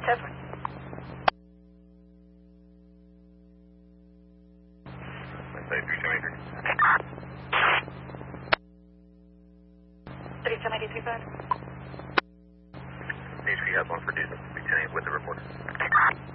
7. Let's say 3783. 3783, bud. HP has one for diesel. Be 10 with the report.